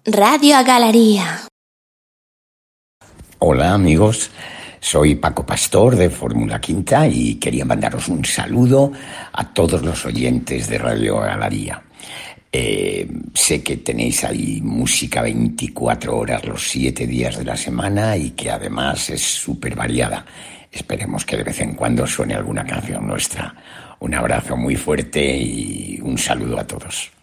Radio a Galería. Hola amigos, soy Paco Pastor de Fórmula Quinta y quería mandaros un saludo a todos los oyentes de Radio Galería. Sé que tenéis ahí música 24 horas los 7 días de la semana y que además es súper variada. Esperemos que de vez en cuando suene alguna canción nuestra. Un abrazo muy fuerte y un saludo a todos.